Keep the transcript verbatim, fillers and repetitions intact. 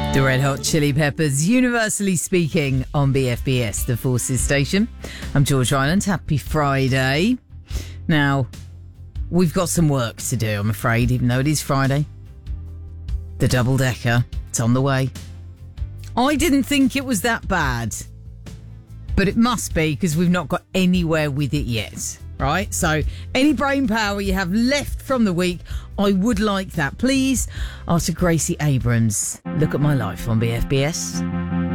The Red Hot Chili Peppers, universally speaking, on B F B S, the Forces station. I'm George Ryland. Happy Friday. Now, we've got some work to do, I'm afraid, even though it is Friday. The double-decker, it's on the way. I didn't think it was that bad, but it must be because we've not got anywhere with it yet, right? So any brain power you have left from the week, I would like that. Please, after Gracie Abrams, Look at My Life on B F B S.